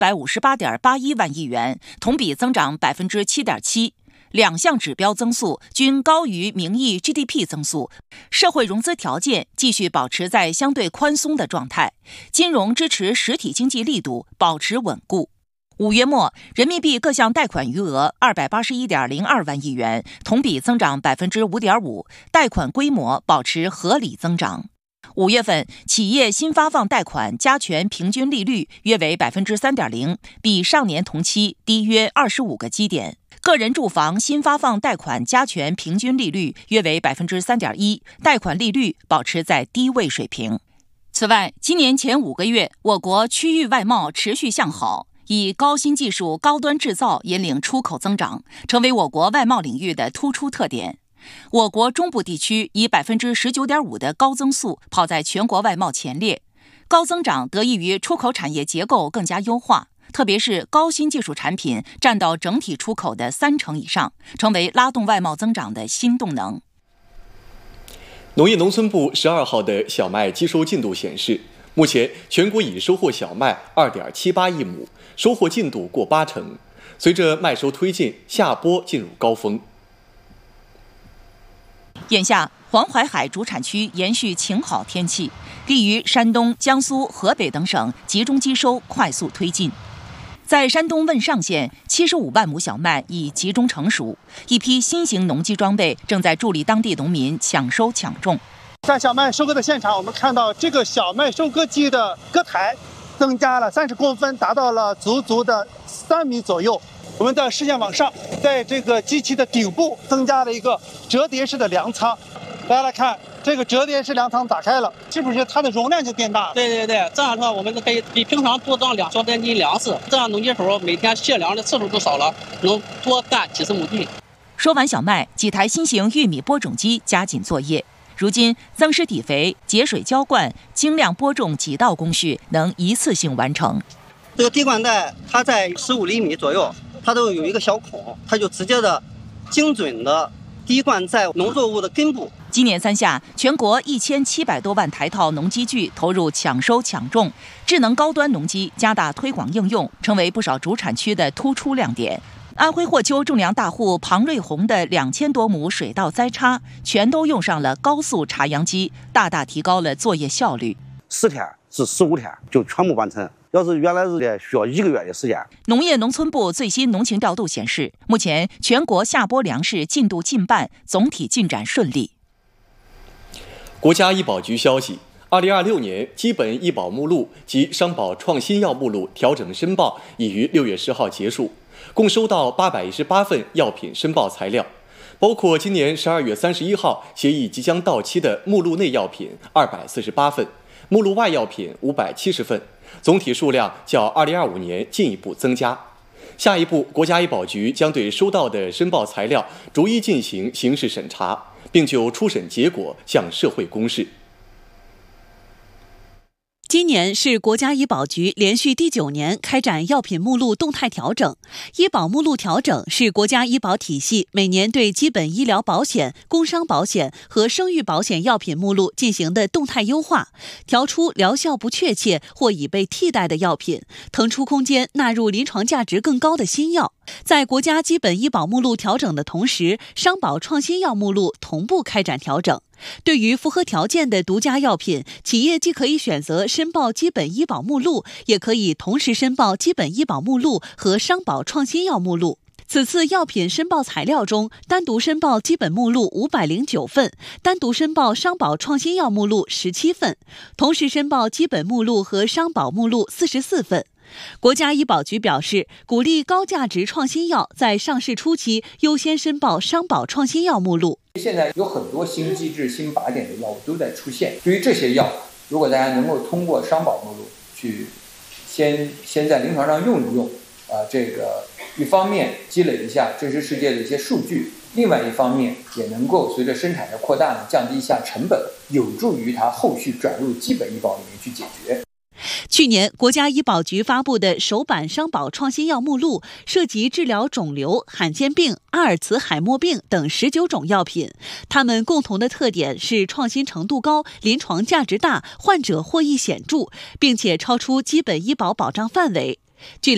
158.81万亿元，同比增长7.7%。两项指标增速均高于名义 GDP 增速，社会融资条件继续保持在相对宽松的状态，金融支持实体经济力度保持稳固。5月末，人民币各项贷款余额281.02万亿元，同比增长5.5%，贷款规模保持合理增长。5月份，企业新发放贷款加权平均利率约为3.0%，比上年同期低约25个基点。个人住房新发放贷款加权平均利率约为3.1%，贷款利率保持在低位水平。此外，今年前5个月，我国区域外贸持续向好，以高新技术、高端制造引领出口增长，成为我国外贸领域的突出特点。我国中部地区以19.5%的高增速跑在全国外贸前列，高增长得益于出口产业结构更加优化，特别是高新技术产品占到整体出口的30%以上，成为拉动外贸增长的新动能。 农业农村部12号的小麦机收进度显示，目前全国已收获小麦2.78亿亩，收获进度过80%。随着麦收推进，下播进入高峰。 眼下，黄淮海主产区延续晴好天气，利于山东、江苏、河北等省集中机收快速推进。在山东汶上县，75万亩小麦已集中成熟，一批新型农机装备正在助力当地农民抢收抢种。 在小麦收割的现场，我们看到这个小麦收割机的割台增加了30公分，达到了足的3米左右。我们的视线往上，在这个机器的顶部增加了一个折叠式的粮仓。大家来看，这个折叠式粮仓打开了，是不是它的容量就变大了？ 对，这样的话我们可以比平常多装2多斤粮食，这样农机手每天卸粮的次数都少了，能多干几十亩地。 收完小麦，几台新型玉米播种机加紧作业。如今，增施底肥、节水浇灌、精量播种几道工序能一次性完成。 这个滴灌带它在15厘米左右，它都有一个小孔，它就直接的、精准的滴灌在农作物的根部。 今年3夏，全国1700多万台套农机具投入抢收抢种，智能高端农机加大推广应用，成为不少主产区的突出亮点。安徽霍丘种粮大户庞瑞红的2000多亩水稻栽插，全都用上了高速插秧机，大大提高了作业效率。 10天至15天就全部完成。要是原来是需要1个月的时间。 农业农村部最新农情调度显示，目前全国下播粮食进度近半，总体进展顺利。 国家医保局消息，2026年基本医保目录及商保创新药目录调整申报已于6月10号结束，共收到818份药品申报材料，包括今年12月31号协议即将到期的目录内药品248份，目录外药品570份。总体数量较2025年进一步增加。下一步，国家医保局将对收到的申报材料逐一进行刑事审查，并就初审结果向社会公示。 今年是国家医保局连续第9年开展药品目录动态调整。医保目录调整是国家医保体系每年对基本医疗保险、工伤保险和生育保险药品目录进行的动态优化，调出疗效不确切或已被替代的药品，腾出空间纳入临床价值更高的新药。在国家基本医保目录调整的同时，商保创新药目录同步开展调整。对于符合条件的独家药品，企业既可以选择申报基本医保目录，也可以同时申报基本医保目录和商保创新药目录。此次药品申报材料中，单独申报基本目录509份，单独申报商保创新药目录17份，同时申报基本目录和商保目录44份。国家医保局表示，鼓励高价值创新药在上市初期优先申报商保创新药目录。 现在有很多新机制、新靶点的药物都在出现，对于这些药，如果大家能够通过商保目录去先在临床上用一用，这个一方面积累一下真实世界的一些数据，另外一方面也能够随着生产的扩大呢，降低一下成本，有助于它后续转入基本医保里面去解决。 去年，国家医保局发布的首版商保创新药目录涉及治疗肿瘤、罕见病、阿尔茨海默病等19种药品，它们共同的特点是创新程度高、临床价值大、患者获益显著，并且超出基本医保保障范围。据